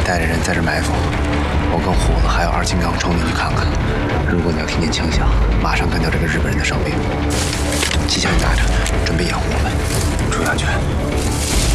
带着人在这埋伏，我跟虎子还有二金刚冲进去看看。如果你要听见枪响，马上干掉这个日本人的伤兵。